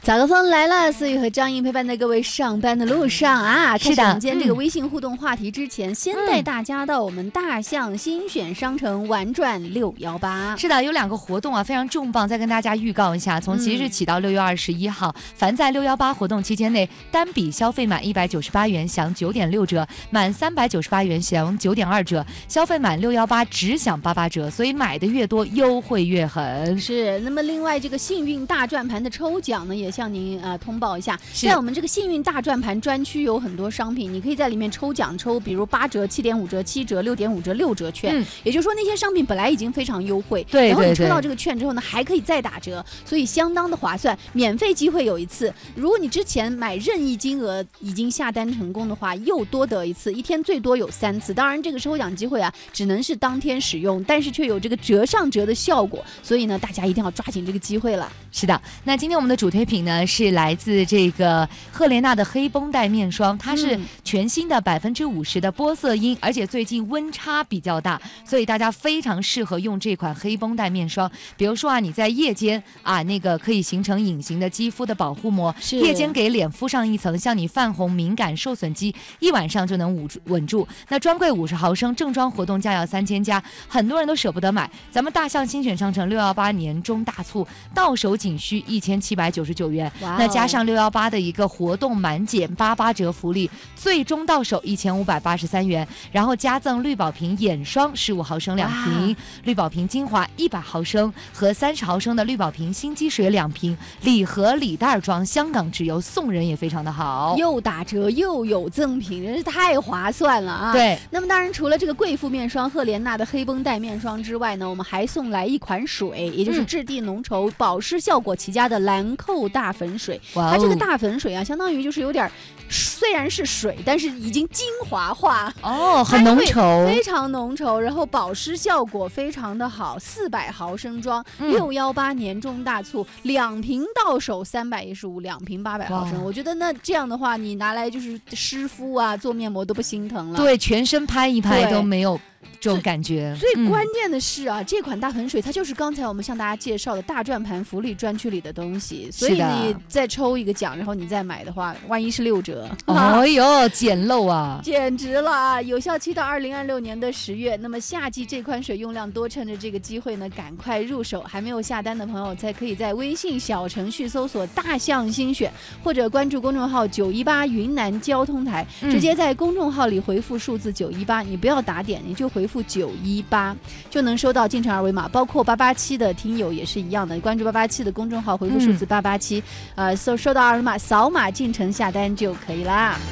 早高峰来了，思雨和张莹陪伴在各位上班的路上啊。 是的， 开始我们今天这个微信互动话题之前，先带大家到我们大象新选商城玩转618。 是的，有2个活动啊，非常重磅，再跟大家预告一下。从即日起到6月21号，凡在618活动期间内单笔消费满198元享9.6折，满398元享9.2折，消费满618只享88折，所以买的越多，优惠越狠。 是，那么另外这个幸运大转盘的抽奖呢，也向您通报一下，在我们这个幸运大转盘专区有很多商品，你可以在里面抽奖抽，比如8折、7.5折、7折、6.5折、6折券，也就是说那些商品本来已经非常优惠， 对， 然后你抽到这个券之后呢，还可以再打折，所以相当的划算。免费机会有一次，如果你之前买任意金额已经下单成功的话，又多得一次，一天最多有3次。当然这个抽奖机会啊，只能是当天使用，但是却有这个折上折的效果，所以呢，大家一定要抓紧这个机会了。 是的，那今天我们的主推品呢是来自这个赫莲娜的黑绷带面霜，它是全新的50%的玻色因，而且最近温差比较大，所以大家非常适合用这款黑绷带面霜。比如说啊，你在夜间啊，那个可以形成隐形的肌肤的保护膜，夜间给脸敷上一层，像你泛红、敏感、受损肌，一晚上就能稳住。那专柜50毫升，正装活动价要3000加，很多人都舍不得买。咱们大象新选商城618年中大促，到手仅需1799元，那加上618的一个活动满减88折福利，最终到手1583元，然后加赠绿宝瓶眼霜15毫升2瓶，绿宝瓶精华100毫升和30毫升的绿宝瓶新肌水2瓶，礼盒礼袋装，香港直邮，送人也非常的好， 又打折又有赠品，真是太划算了啊！ 对， 那么当然除了这个贵妇面霜赫莲娜的黑绷带面霜之外呢，我们还送来一款水，也就是质地浓稠、保湿效果齐佳的兰蔻大粉水。它这个大粉水啊，相当于就是有点，虽然是水，但是已经精华化哦，很浓稠， 非常浓稠，然后保湿效果非常的好。400毫升装，618年中大促，2瓶到手315，2瓶800毫升。我觉得那这样的话，你拿来就是湿敷啊，做面膜都不心疼了。 对，全身拍一拍都没有这种感觉。 最关键的是啊，这款大粉水它就是刚才我们向大家介绍的大转盘福利专区里的东西，所以你再抽一个奖，然后你再买的话，万一是6折， 哎呦，捡漏啊， 简直了啊！有效期到2026年的10月。那么夏季这款水用量多，趁着这个机会呢，赶快入手。还没有下单的朋友，可以在微信小程序搜索大象新选，或者关注公众号918云南交通台，直接在公众号里回复数字918，你不要打点，你就回复918，就能收到进城二维码。包括887的听友也是一样的，关注887的公众号，回复数字887，收到二维码，扫码进城下单就可以啦。